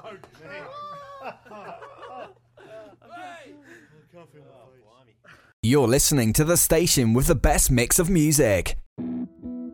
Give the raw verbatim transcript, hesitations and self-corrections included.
You're listening to the station with the best mix of music.